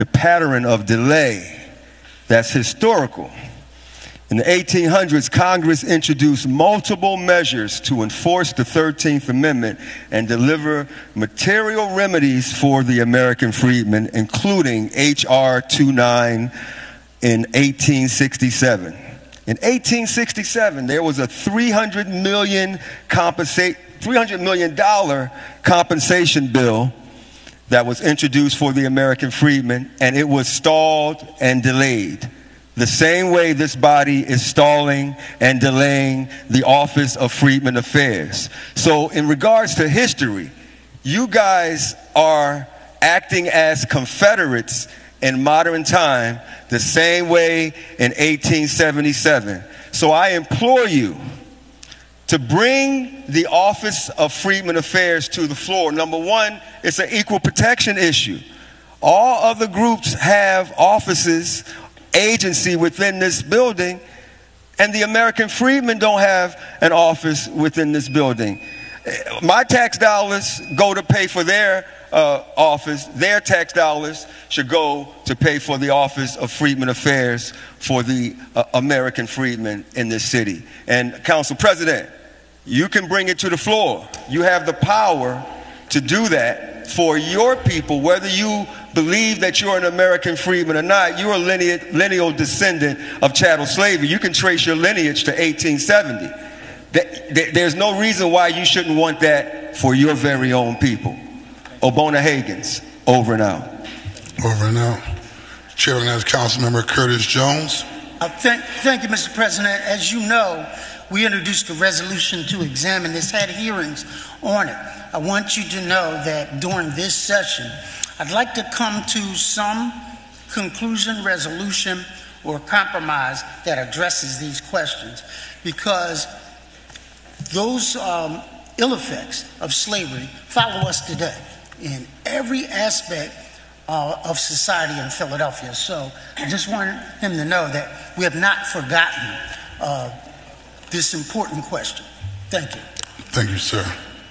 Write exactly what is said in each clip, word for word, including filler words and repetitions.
a pattern of delay that's historical. In the eighteen hundreds, Congress introduced multiple measures to enforce the thirteenth Amendment and deliver material remedies for the American freedmen, including H R twenty-nine in eighteen sixty-seven. In eighteen sixty-seven, there was a three hundred million compensate, three hundred million dollars compensation bill that was introduced for the American freedmen, and it was stalled and delayed. The same way this body is stalling and delaying the Office of Freedmen Affairs. So in regards to history, you guys are acting as Confederates in modern time the same way in eighteen seventy-seven. So I implore you to bring the Office of Freedmen Affairs to the floor. Number one, it's an equal protection issue. All other groups have offices, agency within this building, and the American freedmen don't have an office within this building. My tax dollars go to pay for their uh, office. Their tax dollars should go to pay for the Office of Freedmen Affairs for the uh, American freedmen in this city. And Council President, you can bring it to the floor. You have the power to do that for your people, whether you believe that you're an American freedman or not. You're a lineal, lineal descendant of chattel slavery. You can trace your lineage to eighteen seventy. There's no reason why you shouldn't want that for your very own people. Obona Hagins, over and out. Over and out. Chair recognizes Councilmember Curtis Jones. Uh, thank, thank you, Mister President. As you know, we introduced a resolution to examine this, had hearings on it. I want you to know that during this session, I'd like to come to some conclusion, resolution, or compromise that addresses these questions, because those um, ill effects of slavery follow us today in every aspect uh, of society in Philadelphia. So I just want him to know that we have not forgotten uh, this important question. Thank you. Thank you, sir.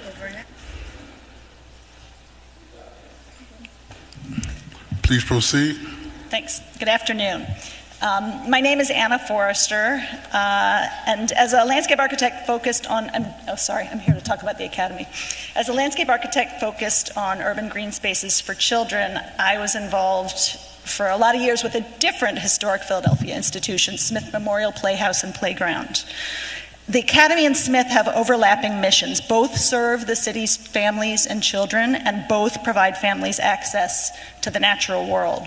Please proceed. Thanks. Good afternoon. Um, my name is Anna Forrester, uh, and as a landscape architect focused on, I'm, oh sorry, I'm here to talk about the Academy. As a landscape architect focused on urban green spaces for children, I was involved for a lot of years with a different historic Philadelphia institution, Smith Memorial Playhouse and Playground. The Academy and Smith have overlapping missions. Both serve the city's families and children, and both provide families access to the natural world.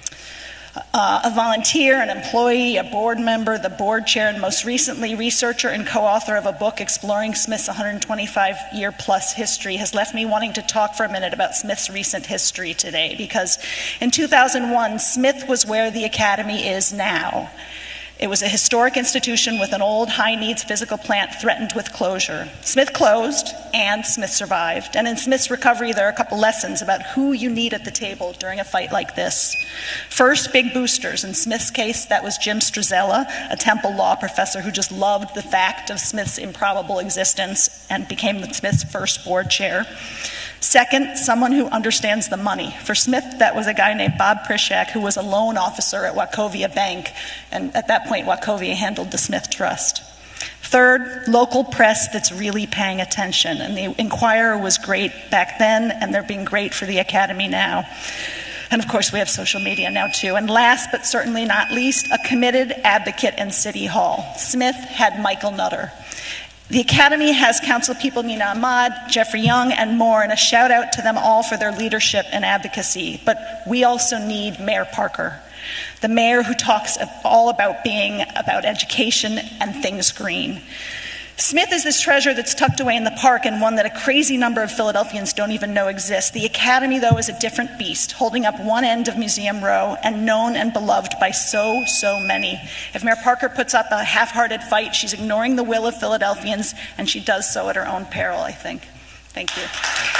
Uh, a volunteer, an employee, a board member, the board chair, and most recently researcher and co-author of a book exploring Smith's one hundred twenty-five year plus history, has left me wanting to talk for a minute about Smith's recent history today, because in two thousand one, Smith was where the Academy is now. It was a historic institution with an old high-needs physical plant threatened with closure. Smith closed, and Smith survived. And in Smith's recovery, there are a couple lessons about who you need at the table during a fight like this. First, big boosters. In Smith's case, that was Jim Struzella, a Temple law professor who just loved the fact of Smith's improbable existence and became Smith's first board chair. Second, someone who understands the money. For Smith, that was a guy named Bob Prishak, who was a loan officer at Wachovia Bank, and at that point, Wachovia handled the Smith Trust. Third, local press that's really paying attention, and the Inquirer was great back then, and they're being great for the Academy now. And of course, we have social media now too. And last, but certainly not least, a committed advocate in City Hall. Smith had Michael Nutter. The Academy has council people Nina Ahmad, Jeffrey Young, and more, and a shout out to them all for their leadership and advocacy. But we also need Mayor Parker, the mayor who talks all about being about education and things green. Smith is this treasure that's tucked away in the park, and one that a crazy number of Philadelphians don't even know exists. The Academy, though, is a different beast, holding up one end of Museum Row and known and beloved by so, so many. If Mayor Parker puts up a half-hearted fight, she's ignoring the will of Philadelphians, and she does so at her own peril, I think. Thank you.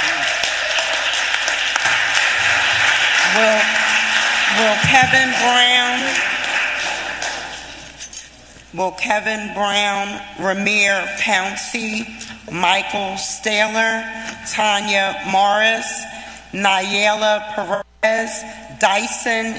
Will, will Kevin Brown... Will Kevin Brown, Ramir Pouncey, Michael Staler, Tanya Morris, Nayela Perez, Dyson